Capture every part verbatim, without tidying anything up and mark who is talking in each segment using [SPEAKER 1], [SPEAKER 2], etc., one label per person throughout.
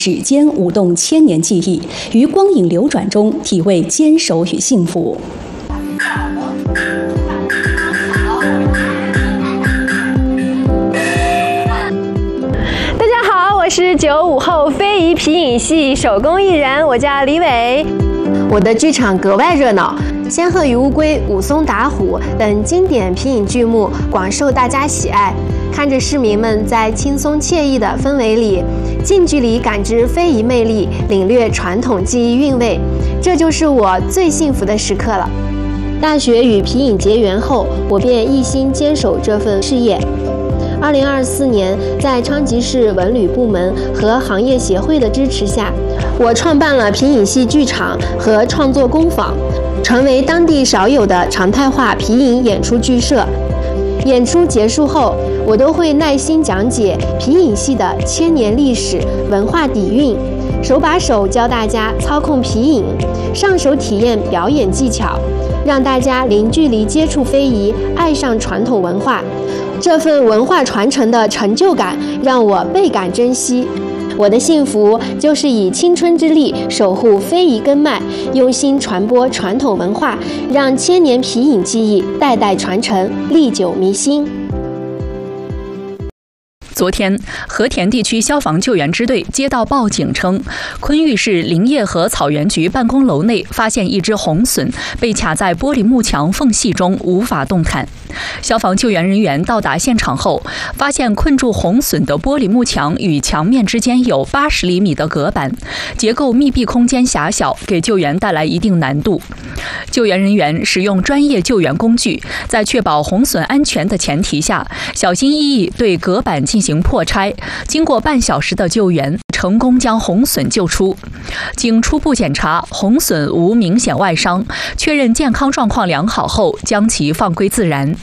[SPEAKER 1] 指尖舞动千年记忆，于光影流转中体味坚守与幸福。
[SPEAKER 2] 大家好，我是九五后非遗皮影戏手工艺人，我叫李伟。我的剧场格外热闹，《仙鹤与乌龟》《武松打虎》等经典皮影剧目广受大家喜爱。看着市民们在轻松惬意的氛围里，近距离感知非遗魅力，领略传统技艺韵味，这就是我最幸福的时刻了。大学与皮影结缘后，我便一心坚守这份事业。二零二四年，在昌吉市文旅部门和行业协会的支持下，我创办了皮影戏剧场和创作工坊，成为当地少有的常态化皮影演出剧社。演出结束后，我都会耐心讲解皮影戏的千年历史、文化底蕴，手把手教大家操控皮影，上手体验表演技巧，让大家零距离接触非遗，爱上传统文化。这份文化传承的成就感让我倍感珍惜。我的幸福就是以青春之力守护非遗根脉，用心传播传统文化，让千年皮影技艺代代传承，历久弥新。
[SPEAKER 3] 昨天，和田地区消防救援支队接到报警称，昆玉市林业和草原局办公楼内发现一只红隼被卡在玻璃幕墙缝隙中，无法动弹。消防救援人员到达现场后，发现困住红隼的玻璃幕墙与墙面之间有八十厘米的隔板，结构密闭，空间狭小，给救援带来一定难度。救援人员使用专业救援工具，在确保红隼安全的前提下，小心翼翼对隔板进行破拆。经过半小时的救援，成功将红隼救出。经初步检查，红隼无明显外伤，确认健康状况良好后，将其放归自然。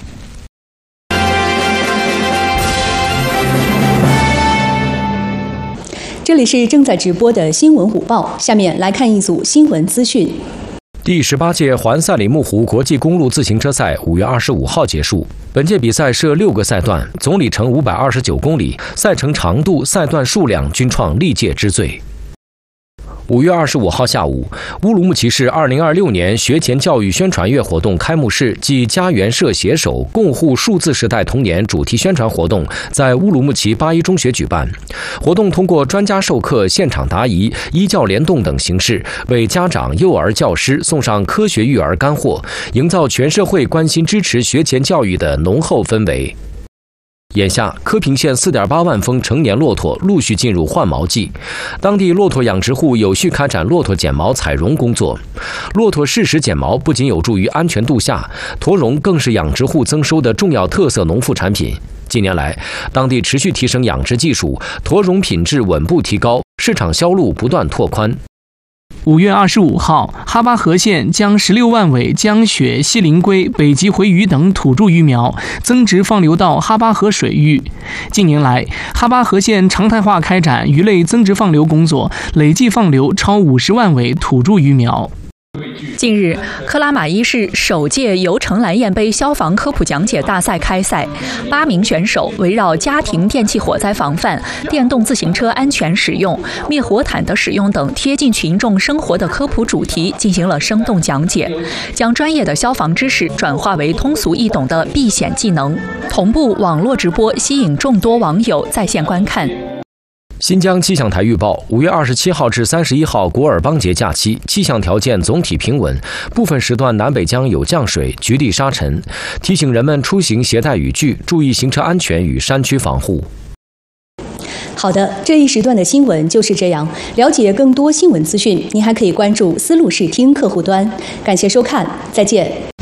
[SPEAKER 1] 这里是正在直播的新闻午报，下面来看一组新闻资讯。
[SPEAKER 4] 第十八届环赛里木湖国际公路自行车赛五月二十五号结束。本届比赛设六个赛段，总里程五百二十九公里，赛程长度、赛段数量均创历届之最。五月二十五号下午，乌鲁木齐市二零二六年学前教育宣传月活动开幕式暨家园社携手共护数字时代童年主题宣传活动在乌鲁木齐八一中学举办。活动通过专家授课、现场答疑、医教联动等形式，为家长、幼儿教师送上科学育儿干货，营造全社会关心支持学前教育的浓厚氛围。眼下，柯平县 四点八万峰成年骆驼陆续进入换毛季，当地骆驼养殖户有序开展骆驼剪毛采绒工作。骆驼适时剪毛不仅有助于安全度夏，驼绒更是养殖户增收的重要特色农副产品。近年来，当地持续提升养殖技术，驼绒品质稳步提高，市场销路不断拓宽。
[SPEAKER 5] 五月二十五号，哈巴河县将十六万尾江雪、西林龟、北极回鱼等土著鱼苗增殖放流到哈巴河水域。近年来，哈巴河县常态化开展鱼类增殖放流工作，累计放流超五十万尾土著鱼苗。
[SPEAKER 3] 近日，克拉玛依市首届游城蓝燕杯消防科普讲解大赛开赛，八名选手围绕家庭电器火灾防范、电动自行车安全使用、灭火毯的使用等贴近群众生活的科普主题进行了生动讲解，将专业的消防知识转化为通俗易懂的避险技能，同步网络直播，吸引众多网友在线观看。
[SPEAKER 4] 新疆气象台预报，五月二十七号至三十一号古尔邦节假期，气象条件总体平稳，部分时段南北江有降水、局地沙尘，提醒人们出行携带雨具，注意行车安全与山区防护。
[SPEAKER 1] 好的，这一时段的新闻就是这样。了解更多新闻资讯，您还可以关注丝路视听客户端。感谢收看，再见。